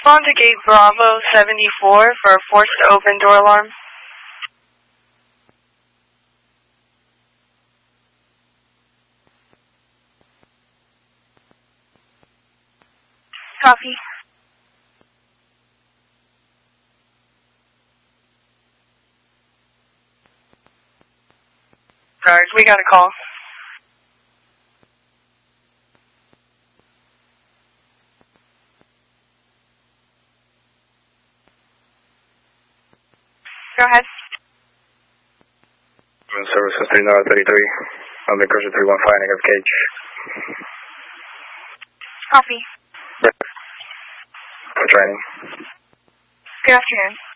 Respond to gate Bravo 74 for a forced open door alarm. Copy. Guards, we got a call. Go ahead. Services 3933, on the Cruiser 315, negative cage. Copy. For training. Good afternoon.